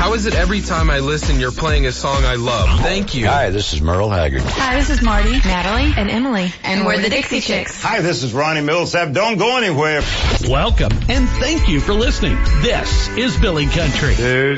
How is it every time I listen you're playing a song I love? Thank you. Hi, this is Merle Haggard. Hi, this is Marty, Natalie, and Emily. And we're the Dixie Chicks. Hi, this is Ronnie Millsap. Don't go anywhere. Welcome, and thank you for listening. This is Billy Country. There's